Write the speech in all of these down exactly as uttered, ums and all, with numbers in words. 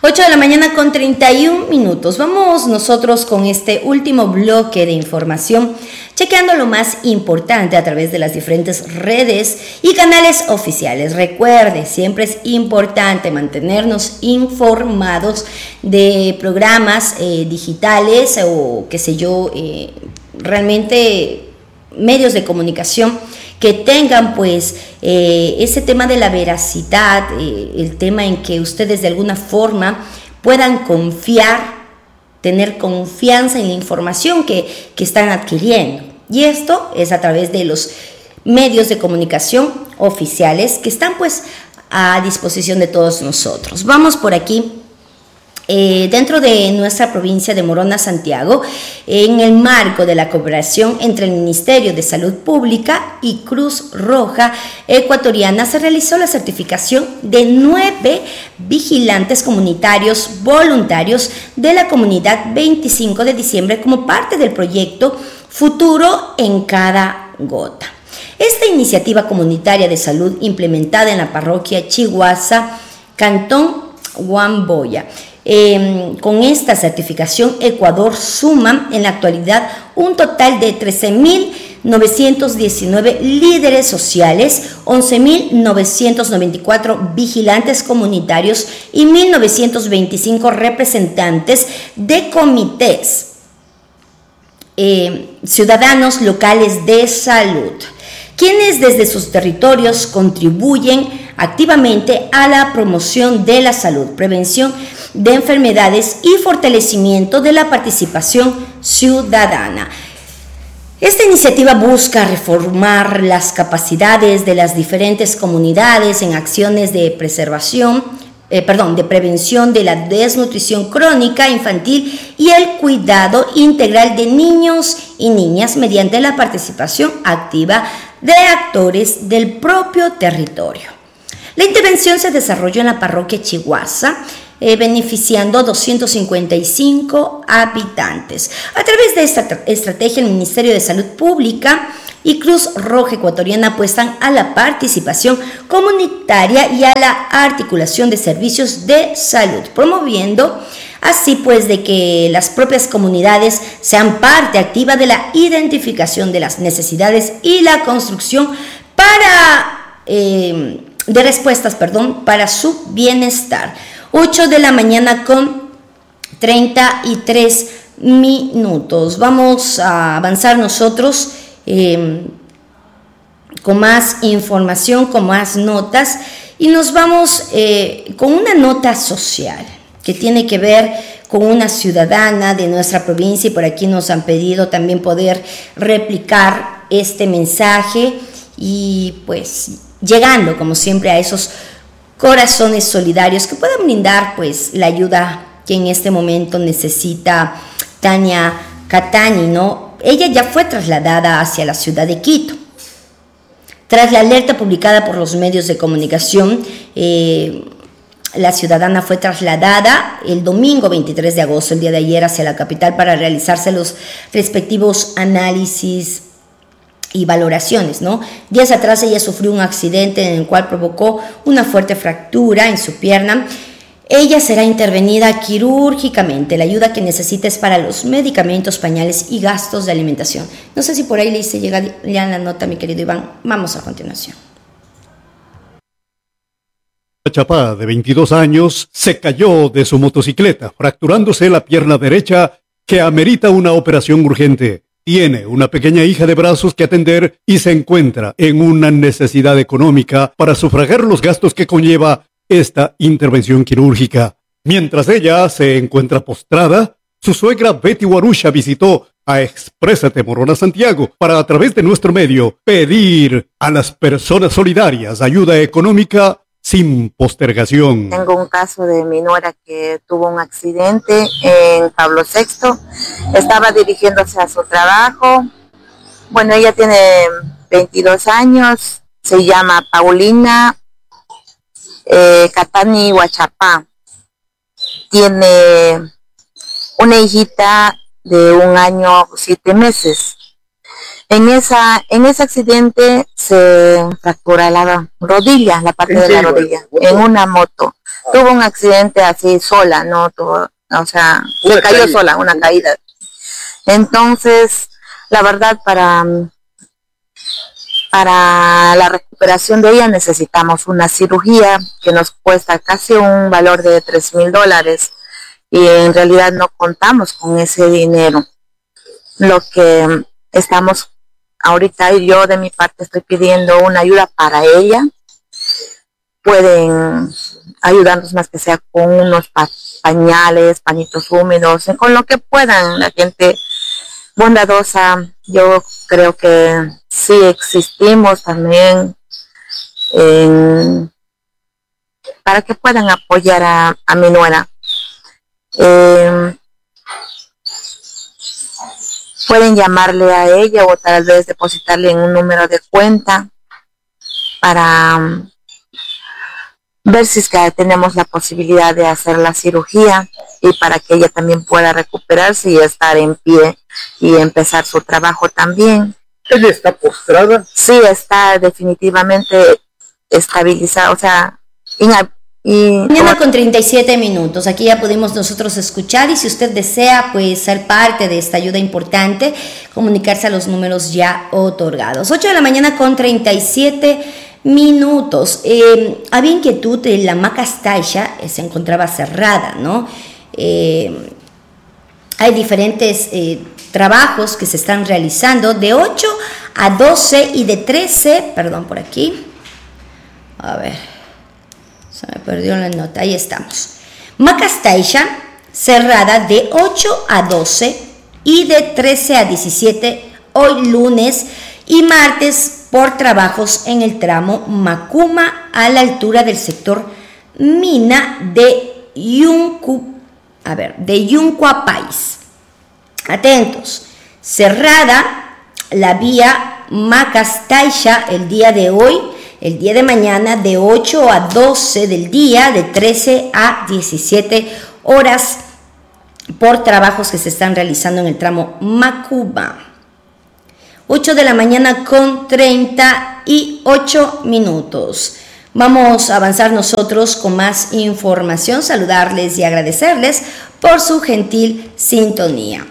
ocho de la mañana con treinta y un minutos. Vamos nosotros con este último bloque de información, chequeando lo más importante a través de las diferentes redes y canales oficiales. Recuerde, siempre es importante mantenernos informados de programas eh, digitales o qué sé yo, eh, realmente medios de comunicación que tengan pues eh, ese tema de la veracidad, eh, el tema en que ustedes de alguna forma puedan confiar, tener confianza en la información que, que están adquiriendo. Y esto es a través de los medios de comunicación oficiales que están pues a disposición de todos nosotros. Vamos por aquí. Eh, dentro de nuestra provincia de Morona, Santiago, en el marco de la cooperación entre el Ministerio de Salud Pública y Cruz Roja Ecuatoriana, se realizó la certificación de nueve vigilantes comunitarios voluntarios de la comunidad veinticinco de diciembre como parte del proyecto Futuro en Cada Gota. Esta iniciativa comunitaria de salud implementada en la parroquia Chiguaza, Cantón Huamboya. Eh, con esta certificación, Ecuador suma en la actualidad un total de trece mil novecientos diecinueve líderes sociales, once mil novecientos noventa y cuatro vigilantes comunitarios y mil novecientos veinticinco representantes de comités eh, ciudadanos locales de salud, quienes desde sus territorios contribuyen activamente a la promoción de la salud, prevención de enfermedades y fortalecimiento de la participación ciudadana. Esta iniciativa busca reformar las capacidades de las diferentes comunidades en acciones de preservación, eh, perdón, de prevención de la desnutrición crónica infantil y el cuidado integral de niños y niñas mediante la participación activa de actores del propio territorio. La intervención se desarrolló en la parroquia Chiguaza, eh, beneficiando a doscientos cincuenta y cinco habitantes. A través de esta estrategia, el Ministerio de Salud Pública y Cruz Roja Ecuatoriana apuestan a la participación comunitaria y a la articulación de servicios de salud, promoviendo así pues de que las propias comunidades sean parte activa de la identificación de las necesidades y la construcción para, eh, de respuestas perdón, para su bienestar. ocho de la mañana con treinta y tres minutos. Vamos a avanzar nosotros eh, con más información, con más notas, y nos vamos eh, con una nota social que tiene que ver con una ciudadana de nuestra provincia, y por aquí nos han pedido también poder replicar este mensaje y pues llegando como siempre a esos corazones solidarios que puedan brindar pues la ayuda que en este momento necesita Tania Catani, ¿no? Ella ya fue trasladada hacia la ciudad de Quito. Tras la alerta publicada por los medios de comunicación, eh, la ciudadana fue trasladada el domingo veintitrés de agosto, el día de ayer, hacia la capital para realizarse los respectivos análisis y valoraciones, ¿no? Días atrás ella sufrió un accidente en el cual provocó una fuerte fractura en su pierna. Ella será intervenida quirúrgicamente. La ayuda que necesita es para los medicamentos, pañales y gastos de alimentación. No sé si por ahí le hice llegar ya la nota, mi querido Iván. Vamos a continuación. Chapá, de veintidós años, se cayó de su motocicleta, fracturándose la pierna derecha, que amerita una operación urgente. Tiene una pequeña hija de brazos que atender y se encuentra en una necesidad económica para sufragar los gastos que conlleva esta intervención quirúrgica. Mientras ella se encuentra postrada, su suegra Betty Guarusha visitó a Exprésate Morona Santiago para, a través de nuestro medio, pedir a las personas solidarias ayuda económica sin postergación. Tengo un caso de mi nuera que tuvo un accidente en Pablo sexto, estaba dirigiéndose a su trabajo. Bueno, ella tiene veintidós años, se llama Paulina eh, Catani Huachapá. Tiene una hijita de un año, siete meses. En esa, en ese accidente se fractura la rodilla, la parte de la rodilla, en una moto. tuvo un accidente así sola, no tuvo, o sea, se cayó caída. sola, una caída. Entonces, la verdad, para, para la recuperación de ella necesitamos una cirugía que nos cuesta casi un valor de tres mil dólares y en realidad no contamos con ese dinero. Lo que estamos ahorita, y yo de mi parte estoy pidiendo una ayuda para ella. Pueden ayudarnos más que sea con unos pa- pañales, pañitos húmedos, con lo que puedan. La gente bondadosa, yo creo que sí existimos también en, para que puedan apoyar a, a mi nuera. Eh, pueden llamarle a ella o tal vez depositarle en un número de cuenta para um, ver si es que tenemos la posibilidad de hacer la cirugía y para que ella también pueda recuperarse y estar en pie y empezar su trabajo también. ¿Ella está postrada? Sí, está definitivamente estabilizada, o sea, inhab- y Mañana con treinta y siete minutos, aquí ya pudimos nosotros escuchar y si usted desea pues ser parte de esta ayuda importante, comunicarse a los números ya otorgados. ocho de la mañana con treinta y siete minutos. Eh, había inquietud de la Macastaixa, eh, se encontraba cerrada, ¿no? Eh, hay diferentes eh, trabajos que se están realizando de ocho a doce y de trece, perdón por aquí, a ver. Se me perdió la nota, ahí estamos. Macastaixa, cerrada de ocho a doce y de trece a diecisiete, hoy lunes y martes, por trabajos en el tramo Macuma a la altura del sector Mina de Yuncu, a ver, de Yuncuapais. Atentos, cerrada la vía Macastaixa el día de hoy, el día de mañana de ocho a doce del día, de trece a diecisiete horas por trabajos que se están realizando en el tramo Macuma. ocho de la mañana con treinta y ocho minutos. Vamos a avanzar nosotros con más información, saludarles y agradecerles por su gentil sintonía.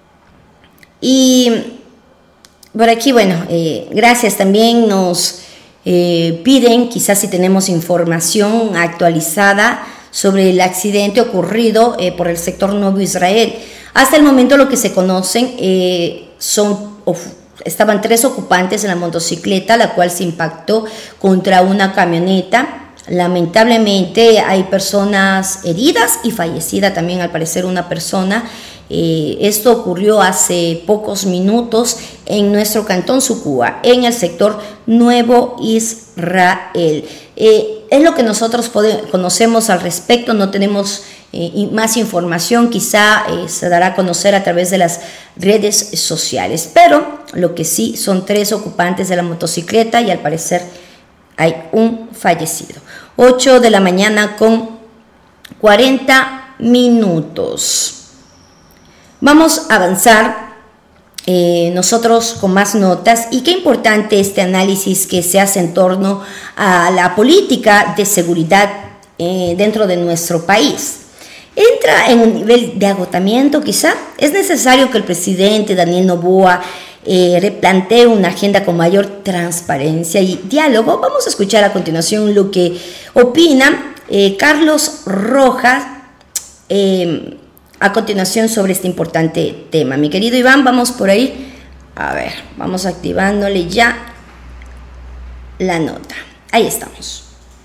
Y por aquí, bueno, eh, gracias también nos... Eh, piden quizás si tenemos información actualizada sobre el accidente ocurrido eh, por el sector Nuevo Israel. Hasta el momento lo que se conocen eh, son of, estaban tres ocupantes en la motocicleta, la cual se impactó contra una camioneta. Lamentablemente hay personas heridas y fallecida también al parecer una persona. Eh, esto ocurrió hace pocos minutos en nuestro cantón Sucúa, en el sector Nuevo Israel. Eh, es lo que nosotros podemos, conocemos al respecto, no tenemos eh, más información, quizá eh, se dará a conocer a través de las redes sociales, pero lo que sí son tres ocupantes de la motocicleta y al parecer hay un fallecido. ocho de la mañana con cuarenta minutos. Vamos a avanzar eh, nosotros con más notas y qué importante este análisis que se hace en torno a la política de seguridad eh, dentro de nuestro país. Entra en un nivel de agotamiento quizá. Es necesario que el presidente Daniel Noboa eh, replantee una agenda con mayor transparencia y diálogo. Vamos a escuchar a continuación lo que opina eh, Carlos Rojas eh, a continuación sobre este importante tema. Mi querido Iván, vamos por ahí. A ver, vamos activándole ya la nota. Ahí estamos.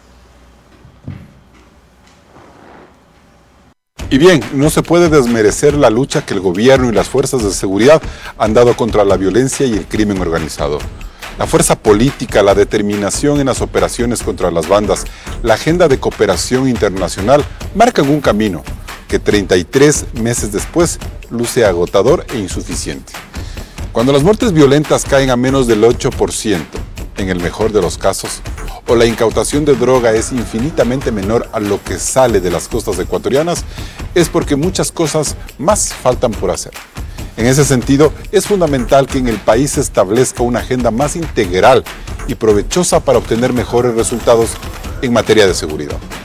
Y bien, no se puede desmerecer la lucha que el gobierno y las fuerzas de seguridad han dado contra la violencia y el crimen organizado. La fuerza política, la determinación en las operaciones contra las bandas, la agenda de cooperación internacional marcan un camino que treinta y tres meses después luce agotador e insuficiente. Cuando las muertes violentas caen a menos del ocho por ciento, en el mejor de los casos, o la incautación de droga es infinitamente menor a lo que sale de las costas ecuatorianas, es porque muchas cosas más faltan por hacer. En ese sentido, es fundamental que en el país se establezca una agenda más integral y provechosa para obtener mejores resultados en materia de seguridad.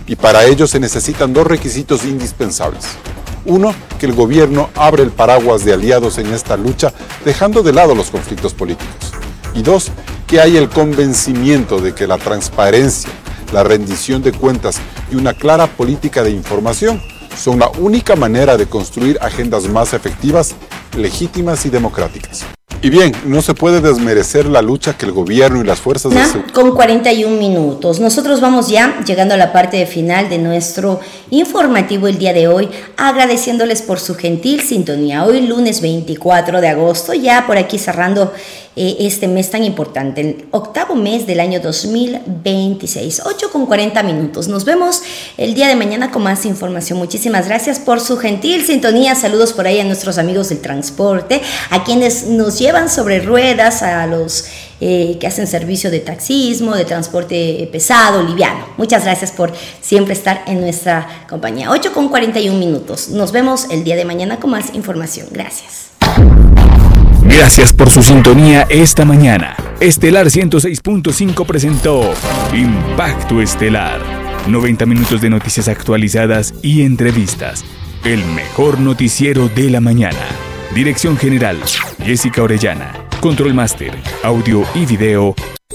Y para ello se necesitan dos requisitos indispensables. Uno, que el gobierno abra el paraguas de aliados en esta lucha, dejando de lado los conflictos políticos. Y dos, que haya el convencimiento de que la transparencia, la rendición de cuentas y una clara política de información son la única manera de construir agendas más efectivas, legítimas y democráticas. Y bien, no se puede desmerecer la lucha que el gobierno y las fuerzas de seguridad... Con cuarenta y un minutos. Nosotros vamos ya llegando a la parte final de nuestro informativo el día de hoy, agradeciéndoles por su gentil sintonía. Hoy lunes veinticuatro de agosto, ya por aquí cerrando eh, este mes tan importante, el octavo mes del año dos mil veintiséis, ocho con cuarenta minutos. Nos vemos el día de mañana con más información. Muchísimas gracias por su gentil sintonía. Saludos por ahí a nuestros amigos del transporte, a quienes nos llevan sobre ruedas, a los eh, que hacen servicio de taxismo, de transporte pesado, liviano. Muchas gracias por siempre estar en nuestra compañía. ocho con cuarenta y un minutos. Nos vemos el día de mañana con más información. Gracias. Gracias por su sintonía esta mañana. Estelar ciento seis punto cinco presentó Impacto Estelar. noventa minutos de noticias actualizadas y entrevistas. El mejor noticiero de la mañana. Dirección General, Jessica Orellana. Control Master, audio y video.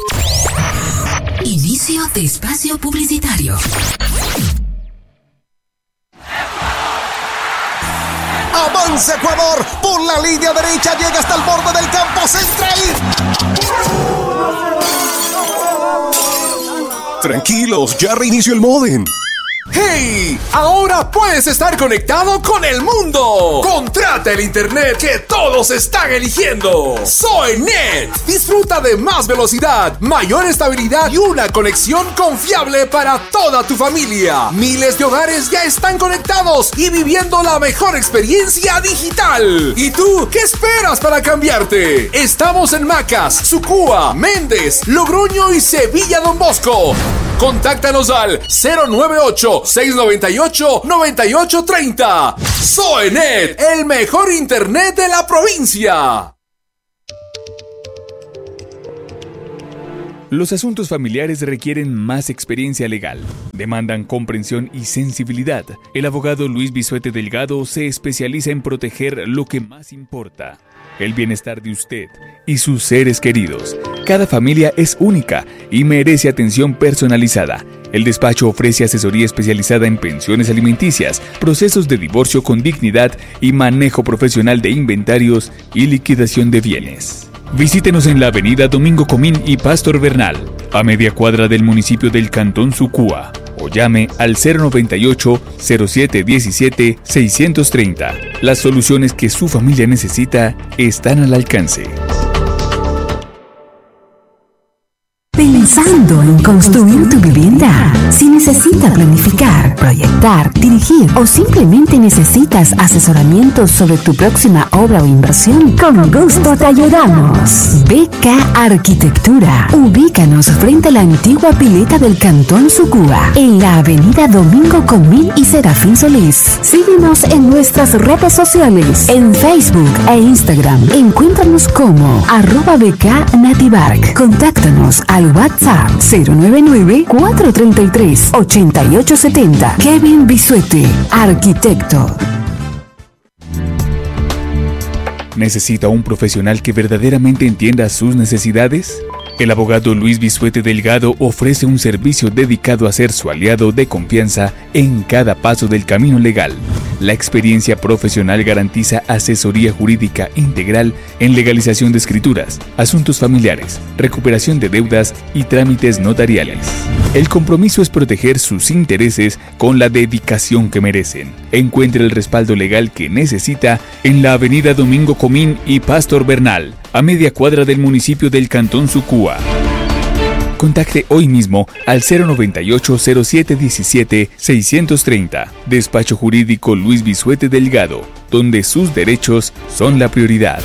Inicio de espacio publicitario. Avanza Ecuador, por la línea derecha llega hasta el borde del campo central. Tranquilos, ya reinició el módem. ¡Hey! Ahora puedes estar conectado con el mundo. Contrata el internet que todos están eligiendo. SoyNet. Disfruta de más velocidad, mayor estabilidad y una conexión confiable para toda tu familia. Miles de hogares ya están conectados y viviendo la mejor experiencia digital. ¿Y tú qué esperas para cambiarte? Estamos en Macas, Sucúa, Méndez, Logroño y Sevilla Don Bosco. Contáctanos al cero nueve ocho, seis nueve ocho, nueve ocho tres cero. SoyNet, el mejor internet de la provincia. Los asuntos familiares requieren más experiencia legal, demandan comprensión y sensibilidad. El abogado Luis Bisuete Delgado se especializa en proteger lo que más importa: el bienestar de usted y sus seres queridos. Cada familia es única y merece atención personalizada. El despacho ofrece asesoría especializada en pensiones alimenticias, procesos de divorcio con dignidad y manejo profesional de inventarios y liquidación de bienes. Visítenos en la avenida Domingo Comín y Pastor Bernal, a media cuadra del municipio del Cantón Sucúa, o llame al cero noventa y ocho, cero siete diecisiete, seiscientos treinta. Las soluciones que su familia necesita están al alcance. Pensando en construir tu vivienda. Si necesitas planificar, proyectar, dirigir o simplemente necesitas asesoramiento sobre tu próxima obra o inversión, con gusto te ayudamos. B K Arquitectura. Ubícanos frente a la antigua pileta del Cantón Sucúa, en la avenida Domingo Comín y Serafín Solís. Síguenos en nuestras redes sociales, en Facebook e Instagram. Encuéntranos como arroba B K Nativark. Contáctanos al WhatsApp cero nueve nueve, cuatro tres tres, ocho ocho siete cero. Kevin Bisuete, arquitecto. ¿Necesita un profesional que verdaderamente entienda sus necesidades? El abogado Luis Bisuete Delgado ofrece un servicio dedicado a ser su aliado de confianza en cada paso del camino legal. La experiencia profesional garantiza asesoría jurídica integral en legalización de escrituras, asuntos familiares, recuperación de deudas y trámites notariales. El compromiso es proteger sus intereses con la dedicación que merecen. Encuentre el respaldo legal que necesita en la avenida Domingo Comín y Pastor Bernal, a media cuadra del municipio del Cantón Sucúa. Contacte hoy mismo al cero noventa y ocho, cero siete diecisiete, seiscientos treinta. Despacho Jurídico Luis Bisuete Delgado, donde sus derechos son la prioridad.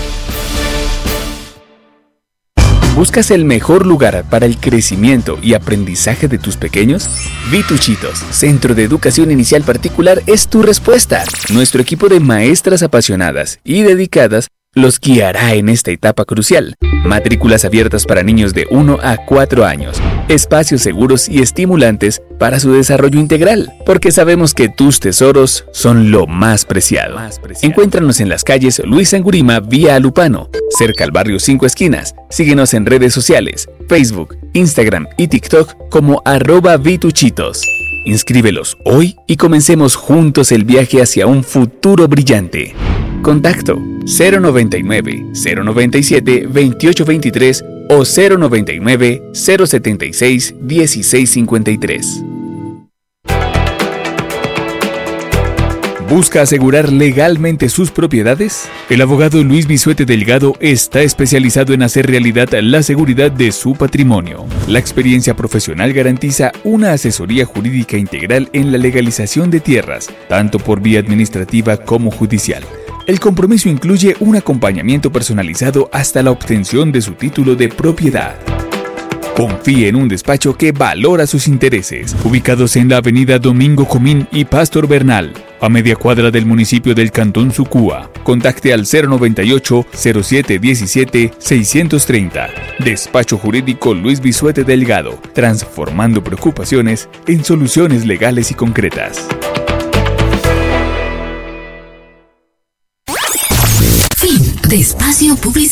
¿Buscas el mejor lugar para el crecimiento y aprendizaje de tus pequeños? Vituchitos, Centro de Educación Inicial Particular, es tu respuesta. Nuestro equipo de maestras apasionadas y dedicadas los guiará en esta etapa crucial. Matrículas abiertas para niños de uno a cuatro años. Espacios seguros y estimulantes para su desarrollo integral, porque sabemos que tus tesoros son lo más preciado. Más preciado. Encuéntranos en las calles Luis Angurima vía Alupano, cerca al barrio Cinco Esquinas. Síguenos en redes sociales, Facebook, Instagram y TikTok como arroba vituchitos. Inscríbelos hoy y comencemos juntos el viaje hacia un futuro brillante. Contacto cero noventa y nueve, cero noventa y siete, veintiocho veintitrés o cero noventa y nueve, cero setenta y seis, dieciséis cincuenta y tres. ¿Busca asegurar legalmente sus propiedades? El abogado Luis Bisuete Delgado está especializado en hacer realidad la seguridad de su patrimonio. La experiencia profesional garantiza una asesoría jurídica integral en la legalización de tierras, tanto por vía administrativa como judicial. El compromiso incluye un acompañamiento personalizado hasta la obtención de su título de propiedad. Confíe en un despacho que valora sus intereses. Ubicados en la avenida Domingo Comín y Pastor Bernal, a media cuadra del municipio del Cantón Sucúa. Contacte al cero noventa y ocho, cero siete diecisiete, seiscientos treinta. Despacho Jurídico Luis Bisuete Delgado, transformando preocupaciones en soluciones legales y concretas. Fin de espacio publicitario.